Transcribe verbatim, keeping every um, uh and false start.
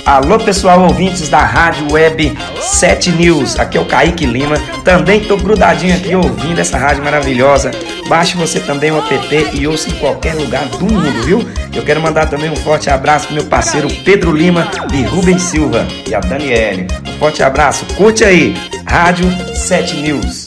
Alô pessoal, ouvintes da Rádio Web sete News, aqui é o Kaique Lima, também tô grudadinho aqui ouvindo essa rádio maravilhosa. Baixe você também o app e ouça em qualquer lugar do mundo, viu? Eu quero mandar também um forte abraço pro meu parceiro Pedro Lima e Rubens Silva e a Daniele. Um forte abraço, curte aí, Rádio sete News.